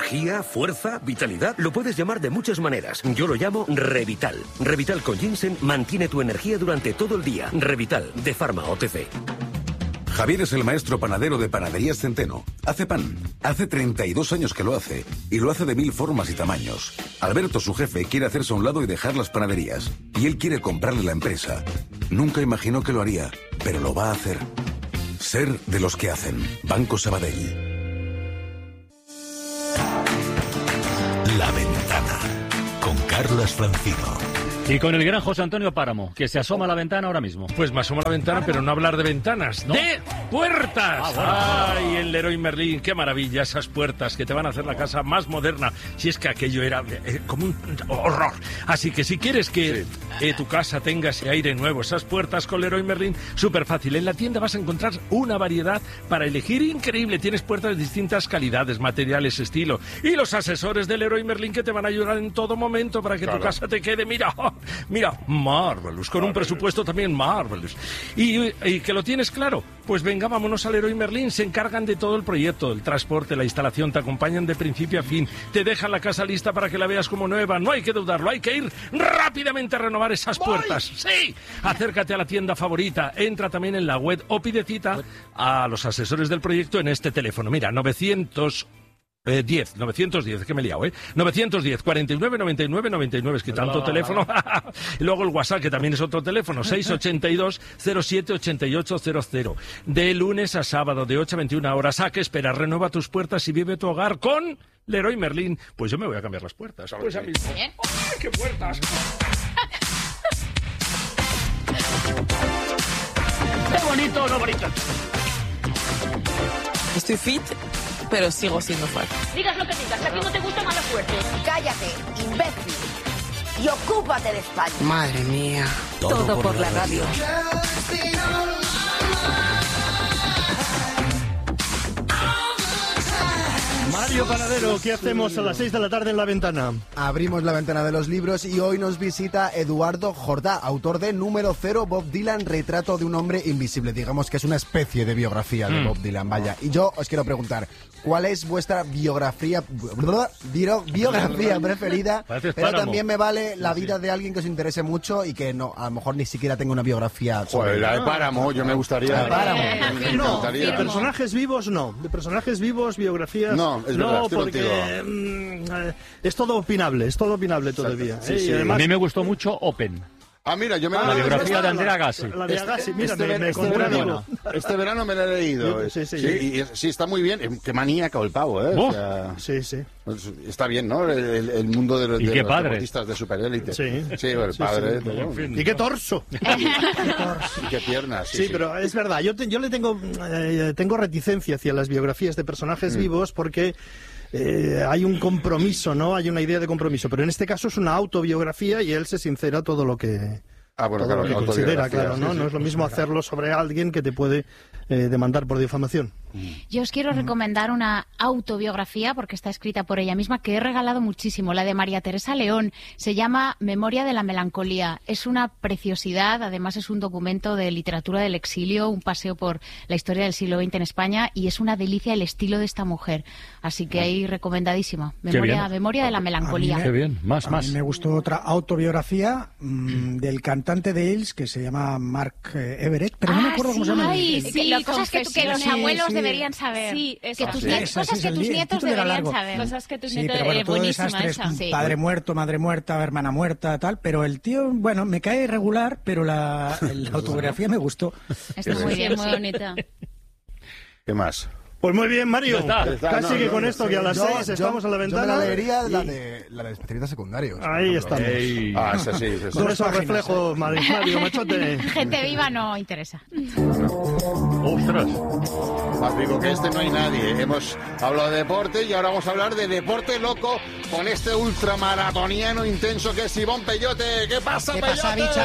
energía, fuerza, vitalidad. Lo puedes llamar de muchas maneras. Yo lo llamo Revital. Revital con ginseng mantiene tu energía durante todo el día. Revital, de Pharma OTC. Javier es el maestro panadero de Panaderías Centeno. Hace pan. Hace 32 años que lo hace. Y lo hace de 1000 formas y tamaños. Alberto, su jefe, quiere hacerse a un lado y dejar las panaderías. Y él quiere comprarle la empresa. Nunca imaginó que lo haría, pero lo va a hacer. Ser de los que hacen. Banco Sabadell. La Ventana. Con Carlos Francino. Y con el gran José Antonio Páramo, que se asoma a la ventana ahora mismo. Pues me asomo a la ventana, pero no hablar de ventanas, ¿no? ¡De puertas! ¡Ay, el Leroy Merlin! ¡Qué maravilla esas puertas que te van a hacer la casa más moderna! Si es que aquello era como un horror. Así que si quieres que tu casa tenga ese aire nuevo, esas puertas con Leroy Merlin, súper fácil. En la tienda vas a encontrar una variedad para elegir increíble. Tienes puertas de distintas calidades, materiales, estilo. Y los asesores de Leroy Merlin que te van a ayudar en todo momento para que tu casa te quede, mira, marvelous, con un presupuesto también marvelous. Y que lo tienes claro, pues venga, vámonos al Leroy Merlin, se encargan de todo el proyecto, el transporte, la instalación, te acompañan de principio a fin, te dejan la casa lista para que la veas como nueva, no hay que dudarlo, hay que ir rápidamente a renovar esas puertas. ¡Sí! Acércate a la tienda favorita, entra también en la web o pide cita a los asesores del proyecto en este teléfono. Mira, 910, que me he liado, 910 49 99 99, es que tanto teléfono. Y luego el WhatsApp, que también es otro teléfono, 682 07 8800. De lunes a sábado, de 8 a 21 horas. ¿A qué esperas? Renueva tus puertas y vive tu hogar con Leroy Merlin. Pues yo me voy a cambiar las puertas. Pues a mismo. ¡Ay, qué puertas! ¡Qué bonito, no bonito! Estoy fit, pero sigo siendo fuerte. Digas lo que digas, a ti no te gusta mala suerte. Cállate, imbécil. Y ocúpate de España. Madre mía. Todo por la radio. Mario Panadero, ¿qué hacemos a las 6 de la tarde en La Ventana? Abrimos la ventana de los libros y hoy nos visita Eduardo Jordá, autor de Número 0, Bob Dylan, retrato de un hombre invisible. Digamos que es una especie de biografía de Bob Dylan, vaya. Y yo os quiero preguntar, ¿cuál es vuestra biografía preferida? Pero también me vale la vida de alguien que os interese mucho y que no, a lo mejor ni siquiera tenga una biografía sobre la de Páramo, yo me gustaría. La de Páramo. No, de personajes vivos no. De personajes vivos, biografías. No, es verdad, porque es todo opinable todavía. Sí, sí. Además, a mí me gustó mucho Open. Ah, mira, yo me la biografía de Andrea Agassi. La de Agassi, mira, este verano me la he leído. Sí, está muy bien. Qué maníaco el pavo, ¿eh? O sea, sí. Pues está bien, ¿no? El mundo de los deportistas de superélite. Sí, el padre. Y qué torso. Y qué piernas. Sí, pero es verdad. Yo le tengo reticencia hacia las biografías de personajes vivos porque hay un compromiso, ¿no? Hay una idea de compromiso, pero en este caso es una autobiografía y él se sincera todo lo que claro, que considera, claro, ¿no? No es lo mismo hacerlo sobre alguien que te puede demandar por difamación. Yo os quiero recomendar una autobiografía, porque está escrita por ella misma, que he regalado muchísimo, la de María Teresa León. Se llama Memoria de la melancolía. Es una preciosidad, además es un documento de literatura del exilio, un paseo por la historia del siglo XX en España, y es una delicia el estilo de esta mujer. Así que ahí recomendadísima. Memoria de la melancolía. Qué bien, más. A mí me gustó otra autobiografía del cantante de Hills, que se llama Mark Everett, pero no me acuerdo cómo se llama. Cosas que los abuelos deberían saber. Sí, cosas que tus nietos deberían saber. Cosas que tus nietos deberían saber. Todo desastre, padre muerto, madre muerta, hermana muerta, tal, pero el tío, bueno, me cae regular, pero la autobiografía me gustó. Está muy bien, muy bonita. ¿Qué más? Pues muy bien, Mario. Casi que con esto, que a las 6 estamos a la ventana. Yo me la leería la de especialistas secundarios. Ahí estamos. Sí. Con esos reflejos, Mario, machote. Gente viva no interesa. ¡Ostras! Más digo que no hay nadie. Hemos hablado de deporte y ahora vamos a hablar de deporte loco con este ultramaratoniano intenso que es Ivón Peyote. ¿Qué pasa, Peyote? ¿Qué pasa, bicho?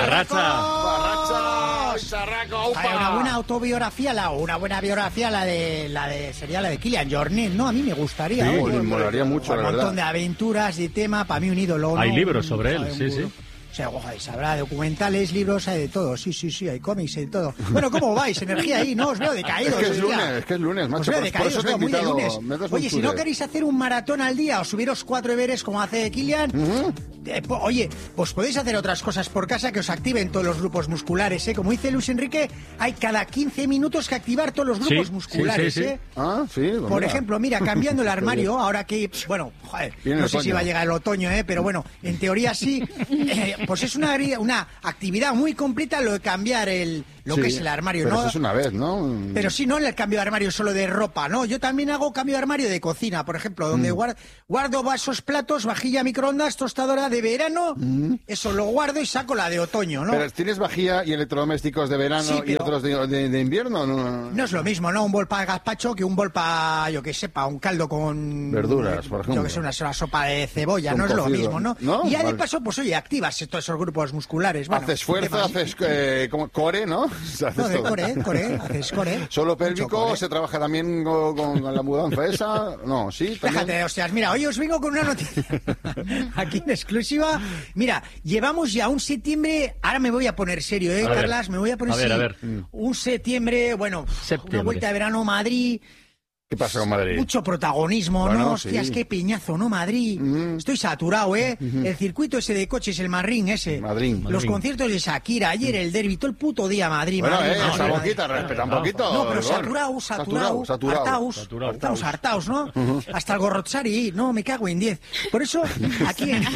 Charraco, una buena autobiografía, una buena biografía, sería la de Kilian Jornet, ¿no? A mí me gustaría. Sí, molaría mucho, la verdad. Un montón de aventuras y tema, para mí un ídolo. Hay libros sobre él, sí. sea, joder, habrá documentales, libros, hay de todo. Sí, hay cómics, hay de todo. Bueno, ¿cómo vais? Energía ahí, ¿no? Os veo decaídos. Es que es lunes, macho. Os veo decaídos, por eso muy de lunes. Oye, si no queréis hacer un maratón al día o subiros 4 deberes como hace Kilian, oye, pues podéis hacer otras cosas por casa que os activen todos los grupos musculares, ¿eh? Como dice Luis Enrique, hay cada 15 minutos que activar todos los grupos musculares, ¿eh? Ah, sí. Pues por ejemplo, mira, cambiando el armario, ahora que, bueno, joder, no sé si va a llegar el otoño, pero bueno, en teoría sí, pues es una actividad muy completa lo de cambiar lo que es el armario, pero ¿no? Eso es una vez, ¿no? Pero sí, no en el cambio de armario solo de ropa, ¿no? Yo también hago cambio de armario de cocina, por ejemplo, donde guardo vasos, platos, vajilla, microondas, tostadora de verano, eso lo guardo y saco la de otoño, ¿no? Pero ¿tienes vajilla y electrodomésticos de verano y otros de invierno? No es lo mismo, ¿no? Un bol para gazpacho que un bol para, yo que sé, para un caldo con... verduras, por ejemplo. Yo que sé, una sopa de cebolla, no es lo mismo, ¿no? Y ya de paso, pues oye, activas todos esos grupos musculares. Bueno, haces fuerza, haces como core, ¿no? No, de core, haces core. ¿Solo pélvico? ¿Se trabaja también con la mudanza esa? No, ¿sí? ¿También? Déjate, hostias, mira, hoy os vengo con una noticia aquí en exclusiva. Mira, llevamos ya un septiembre, ahora me voy a poner serio, Carlas, me voy a poner serio. Un septiembre, bueno, una vuelta de verano, Madrid... ¿Qué pasa con Madrid? Mucho protagonismo, bueno, ¿no? Hostias, qué peñazo, ¿no? Madrid. Estoy saturado, ¿eh? El circuito ese de coches, el Marrín ese. Madrid. Los conciertos de Shakira, ayer el derbi, todo el puto día Madrid. Bueno, Madrid, esa boquita, respeta un poquito. No, pero saturado. Estamos hartaos, ¿no? Hasta el Gorrochari, no, me cago en 10. Por eso, aquí en...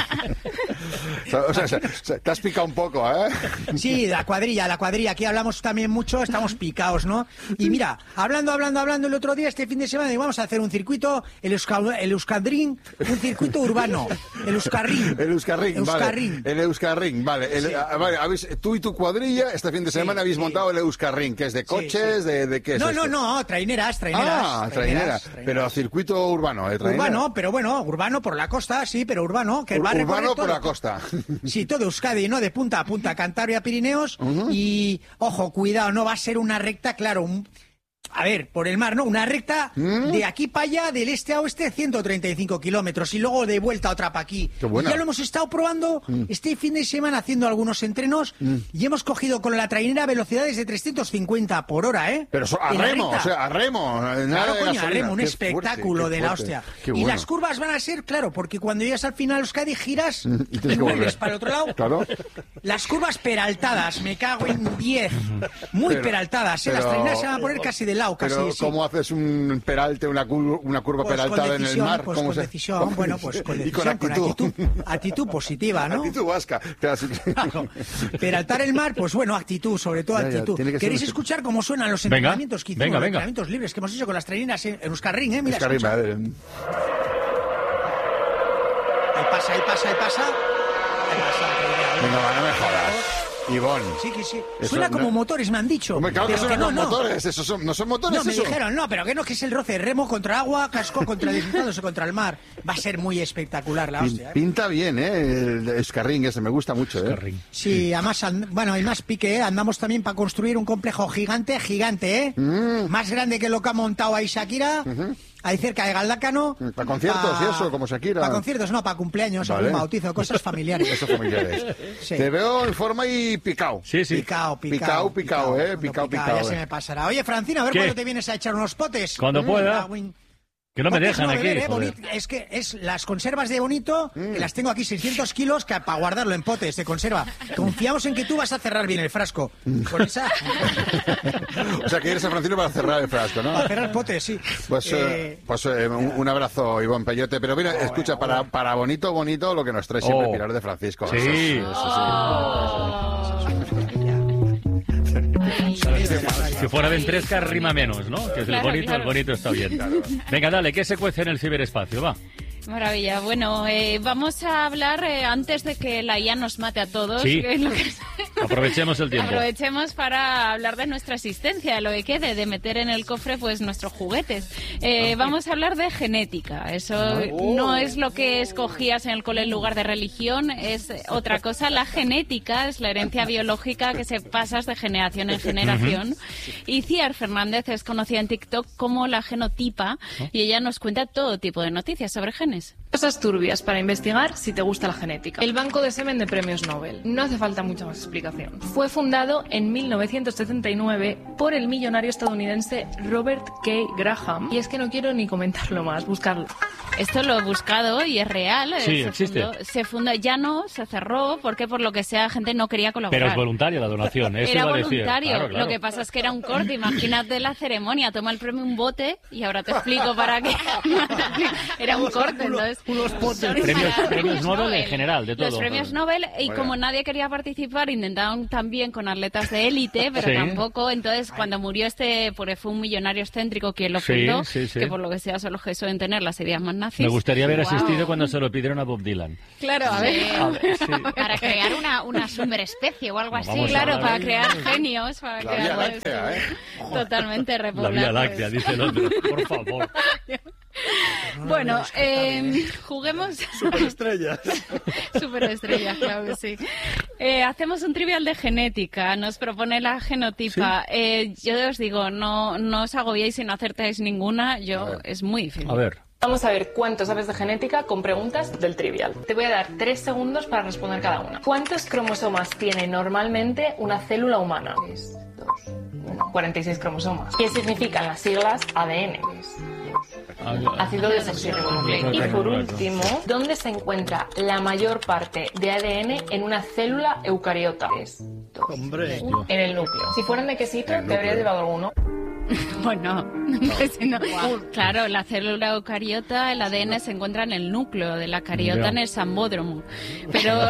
O sea, te has picado un poco, ¿eh? Sí, la cuadrilla. Aquí hablamos también mucho, estamos picados, ¿no? Y mira, hablando el otro día, este fin de semana, vamos a hacer un circuito, el Euskadrin, un circuito urbano, el Euskarring. El Euskarring, vale. Tú y tu cuadrilla, este fin de semana habéis montado el Euskarring, que es de coches, ¿de qué es esto? No, traineras. Traineras. Pero circuito urbano, Urbano, pero bueno, urbano por la costa, sí, pero urbano, que va a recorrer urbano todo, por la costa. Sí, todo Euskadi, ¿no? De punta a punta, Cantabria, Pirineos, y, ojo, cuidado, no va a ser una recta, claro, a ver, por el mar, ¿no? Una recta de aquí para allá, del este a oeste, 135 kilómetros, y luego de vuelta otra para aquí. Y ya lo hemos estado probando este fin de semana haciendo algunos entrenos y hemos cogido con la trainera velocidades de 350 por hora, ¿eh? Pero a remo, Claro, coño, a remo, un espectáculo de la hostia. Y las curvas van a ser, claro, porque cuando llegas al final Euskadi giras y vuelves para el otro lado. Claro. Las curvas peraltadas, me cago en 10. Muy peraltadas, ¿eh? Las traineras se van a poner casi de lado, casi. Pero ¿cómo haces un peralte, una curva peraltada en el mar? Pues con decisión, bueno, pues con decisión, con actitud positiva, ¿no? Actitud vasca. Claro. Peraltar el mar, pues bueno, actitud, sobre todo actitud. ¿Queréis escuchar cómo suenan los entrenamientos que hicimos, los entrenamientos libres que hemos hecho con las traineras en Euskarring, Mira, escucha. Ahí pasa. Venga, no me jodas. Ivonne. Sí. Suena como motores, me han dicho. Hombre, claro que suenan como motores. ¿No son motores? No, me dijeron, pero que no, que es el roce. Remo contra agua, casco contra deslizándose contra el mar. Va a ser muy espectacular la hostia. Pinta bien, el Euskarring ese, me gusta mucho, Sí, además, hay más pique, Andamos también para construir un complejo gigante, Más grande que lo que ha montado ahí Shakira. Ahí cerca de Galdácano. ¿Para conciertos y eso, como Shakira? Para conciertos, no, para cumpleaños, algún bautizo, cosas familiares. Sí. Te veo en forma y picao. Sí. Picao, Picao. Ya se me pasará. Oye, Francina, a ver cuándo te vienes a echar unos potes. Cuando pueda. Que no me dejan aquí. Es que las conservas de Bonito, que las tengo aquí 600 kilos para guardarlo en potes de conserva. Confiamos en que tú vas a cerrar bien el frasco. Con esa... O sea, que eres a Francino para cerrar el frasco, ¿no? Para cerrar potes, sí. Pues un abrazo, Ivonne Peyote. Pero mira, escucha, para bonito lo que nos trae siempre Pilar de Francisco. Sí. Eso. Si fuera ventresca rima menos, ¿no? Que es claro, el bonito está bien. Claro. Venga, dale, ¿qué se cuece en el ciberespacio? Va. Maravilla. Bueno, vamos a hablar antes de que la IA nos mate a todos. Sí. Aprovechemos el tiempo. Aprovechemos para hablar de nuestra existencia, lo que quede, de meter en el cofre pues nuestros juguetes. Vamos a hablar de genética. Eso no es lo que escogías en el cole en lugar de religión, es otra cosa. La genética es la herencia biológica que se pasa de generación en generación. Y Ciar Fernández es conocida en TikTok como la genotipa y ella nos cuenta todo tipo de noticias sobre genes. Cosas turbias para investigar si te gusta la genética. El Banco de Semen de Premios Nobel. No hace falta mucha más explicación. Fue fundado en 1979 por el millonario estadounidense Robert K. Graham. Y es que no quiero ni comentarlo más, buscarlo. Esto lo he buscado y es real. Sí, existe. Se fundó, ya no, se cerró porque por lo que sea gente no quería colaborar. Pero es voluntaria la donación. Eso era iba a decir. voluntario. Claro, claro. Lo que pasa es que era un corte. Imagínate la ceremonia. Toma el premio un bote y ahora te explico para qué. Era un corte, entonces. Unos potes. Premios Nobel en general, de todo. Los premios Nobel, y como nadie quería participar, intentaron también con atletas de élite, pero tampoco. Entonces, cuando murió porque fue un millonario excéntrico quien lo fundó, que por lo que sea son los que suelen tener las ideas más nazis. Me gustaría haber asistido cuando se lo pidieron a Bob Dylan. Claro, a ver. Para crear una superespecie o algo así. Claro, para crear genios. Para la Vía Láctea, totalmente repoblar. La Vía Láctea, dice el otro, por favor. Bueno, juguemos. Superestrellas. Superestrellas, claro que sí. Hacemos un trivial de genética. Nos propone la genotipa. ¿Sí? Yo os digo, no os agobiéis si no acertáis ninguna. Es muy difícil. A ver. Vamos a ver cuánto sabes de genética con preguntas del trivial. Te voy a dar 3 segundos para responder cada una. ¿Cuántos cromosomas tiene normalmente una célula humana? 3, 2, 1. 46 cromosomas. ¿Qué significan las siglas ADN? 3, 2, ácido desoxirribonucleico. Y por último, ¿dónde se encuentra la mayor parte de ADN en una célula eucariota? 3, 2, Hombre. en el núcleo. Si fueran de quesito, te habría llevado alguno. Bueno, claro, la célula eucariota, el ADN se encuentra en el núcleo de la cariota, en el sambódromo. Pero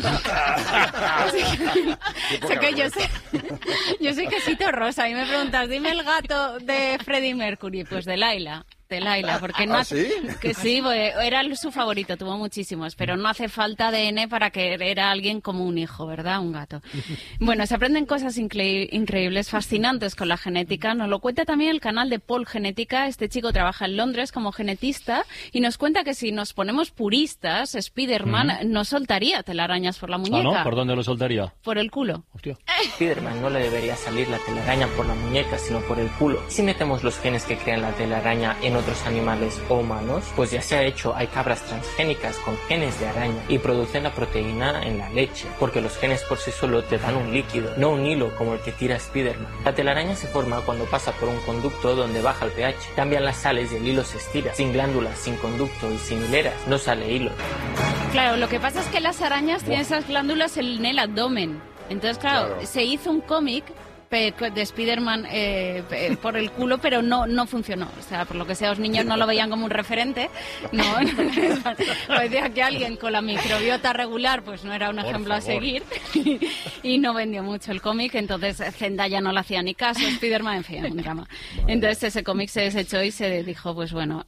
sé que yo soy quesito rosa y me preguntas, dime el gato de Freddie Mercury, pues de Laila. Porque no ¿Sí? Que sí, era su favorito, tuvo muchísimos, pero no hace falta ADN para querer a alguien como un hijo, ¿verdad? Un gato. Bueno, se aprenden cosas increíbles, fascinantes con la genética. Nos lo cuenta también el canal de Paul Genética. Este chico trabaja en Londres como genetista y nos cuenta que si nos ponemos puristas, Spiderman no soltaría telarañas por la muñeca. ¿Ah, no? ¿Por dónde lo soltaría? Por el culo. Hostia. Spiderman no le debería salir la telaraña por la muñeca, sino por el culo. Si metemos los genes que crean la telaraña en otros animales o humanos, pues ya se ha hecho, hay cabras transgénicas con genes de araña y producen la proteína en la leche, porque los genes por sí solo te dan un líquido, no un hilo como el que tira Spiderman. La telaraña se forma cuando pasa por un conducto donde baja el pH, cambian las sales y el hilo se estira. Sin glándulas, sin conducto y sin hileras, no sale hilo. Claro, lo que pasa es que las arañas tienen esas glándulas en el abdomen. Entonces, claro, se hizo un cómic de Spiderman por el culo, pero no funcionó. O sea, por lo que sea, los niños no lo veían como un referente. No, parecía que alguien con la microbiota regular pues no era un ejemplo a seguir y no vendió mucho el cómic. Entonces Zendaya no le hacía ni caso, Spiderman, en fin, un drama. Entonces ese cómic se desechó y se dijo, pues bueno,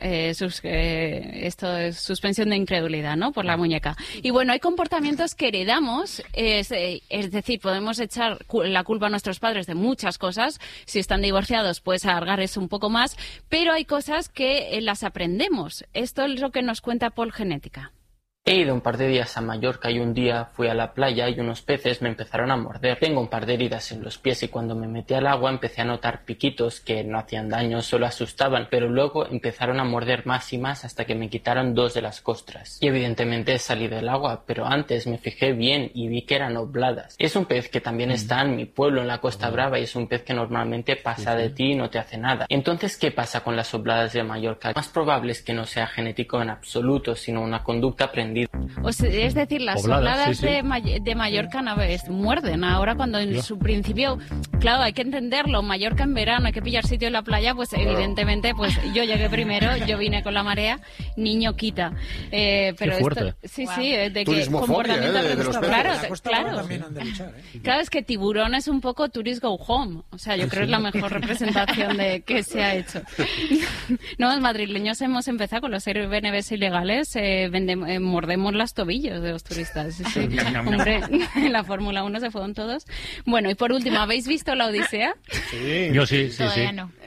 esto es suspensión de incredulidad, ¿no? Por la muñeca. Y bueno, hay comportamientos que heredamos, es decir, podemos echar la culpa a nuestros padres de muchas cosas. Si están divorciados, puedes alargar eso un poco más, pero hay cosas que las aprendemos. Esto es lo que nos cuenta Paul Genética. He ido un par de días a Mallorca y un día fui a la playa y unos peces me empezaron a morder. Tengo un par de heridas en los pies y cuando me metí al agua empecé a notar piquitos que no hacían daño, solo asustaban, pero luego empezaron a morder más y más hasta que me quitaron 2 de las costras. Y evidentemente salí del agua, pero antes me fijé bien y vi que eran obladas. Es un pez que también está en mi pueblo, en la Costa Brava, y es un pez que normalmente pasa de ti y no te hace nada. Entonces, ¿qué pasa con las obladas de Mallorca? Lo más probable es que no sea genético en absoluto, sino una conducta aprendida. Es decir, las obladas de Mallorca muerden. Ahora cuando en su principio, claro, hay que entenderlo, Mallorca en verano hay que pillar sitio en la playa, pues evidentemente pues yo llegué primero, yo vine con la marea, niño quita. Pero fuerte. De que comportamiento de los peces. Claro, claro, es que tiburón es un poco tourist go home, o sea, yo creo que es la mejor representación de que se ha hecho. No, los madrileños hemos empezado con los Airbnbs ilegales, mordemos los tobillos de los turistas. Sí. Hombre, en la Fórmula 1 se fueron todos. Bueno, y por último, ¿habéis visto La Odisea? Sí. Yo sí. Todavía no.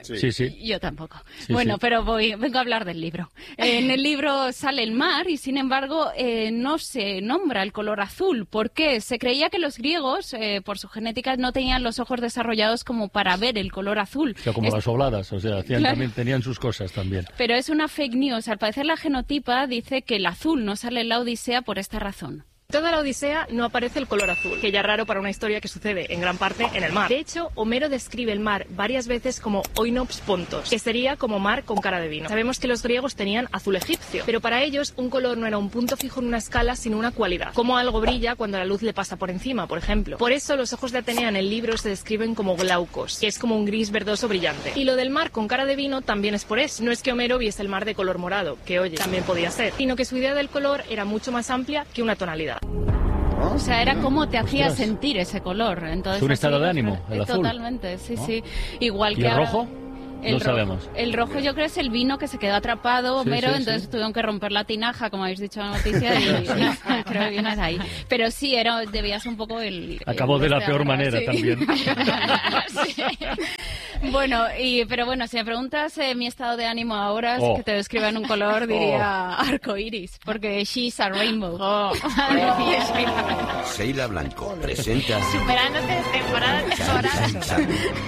Sí. Yo tampoco. Sí, bueno, sí. pero vengo a hablar del libro. En el libro sale el mar y, sin embargo, no se nombra el color azul. ¿Por qué? Se creía que los griegos, por su genética, no tenían los ojos desarrollados como para ver el color azul. O sea, como las obladas, o sea, también tenían sus cosas también. Pero es una fake news. Al parecer, la genotipa dice que el azul no sale en la Odisea por esta razón. Toda la Odisea no aparece el color azul, que ya es raro para una historia que sucede en gran parte en el mar. De hecho, Homero describe el mar varias veces como oinops pontos, que sería como mar con cara de vino. Sabemos que los griegos tenían azul egipcio, pero para ellos un color no era un punto fijo en una escala, sino una cualidad, como algo brilla cuando la luz le pasa por encima, por ejemplo. Por eso los ojos de Atenea en el libro se describen como glaucos, que es como un gris verdoso brillante. Y lo del mar con cara de vino también es por eso. No es que Homero viese el mar de color morado, que oye, también podía ser, sino que su idea del color era mucho más amplia que una tonalidad. O sea, era como te hacía sentir ese color. Entonces, es un estado de ánimo, el azul. Totalmente, sí. Igual ¿Y que el ahora, rojo? No sabemos. El rojo yo creo es el vino que se quedó atrapado, Homero, entonces tuvieron que romper la tinaja, como habéis dicho en la noticia, y creo que vienes ahí. Pero sí, debías un poco el... Acabó de la peor manera también. Sí. Bueno, pero bueno, si me preguntas mi estado de ánimo ahora, si que te describa en un color, diría arcoiris, porque she's a rainbow. Sheila Blanco presenta... Superándote de temporada en temporada.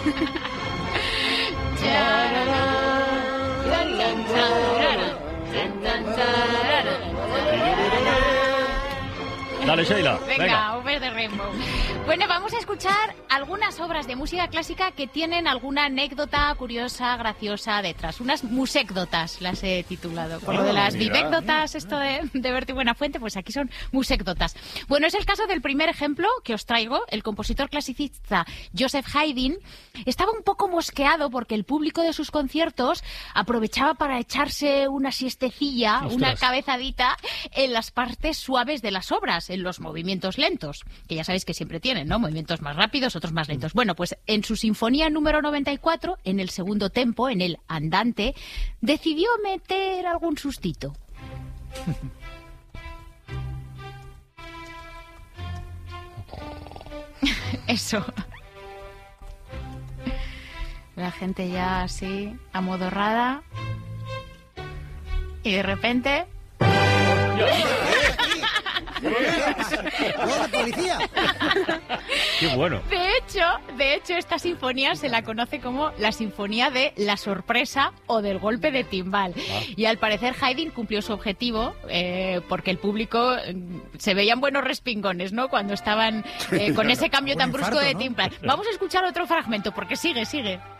Dale, Sheila. Venga, Over the Rainbow. Bueno, vamos a escuchar algunas obras de música clásica que tienen alguna anécdota curiosa, graciosa detrás. Unas musécdotas las he titulado. Por lo de las vivécdotas, esto de Berti Buenafuente, pues aquí son musécdotas. Bueno, es el caso del primer ejemplo que os traigo. El compositor clasicista Joseph Haydn estaba un poco mosqueado porque el público de sus conciertos aprovechaba para echarse una siestecilla, una cabezadita en las partes suaves de las obras, en los movimientos lentos, que ya sabéis que siempre tienen, ¿no? Movimientos más rápidos, otros más lentos. Bueno, pues en su sinfonía número 94, en el segundo tempo, en el andante, decidió meter algún sustito. Eso. La gente ya así, amodorrada. Y de repente... ¡Policía! ¡Qué bueno! De hecho, esta sinfonía se la conoce como la sinfonía de la sorpresa o del golpe de timbal. Y al parecer Haydn cumplió su objetivo porque el público se veían buenos respingones, ¿no? Cuando estaban con ese cambio tan brusco de timbal. Vamos a escuchar otro fragmento porque sigue.